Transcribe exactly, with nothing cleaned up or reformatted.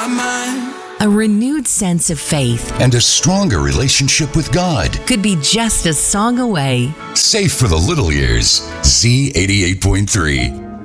my mind. A renewed sense of faith and a stronger relationship with God could be just a song away. Safe for the little ears. Z eighty-eight point three.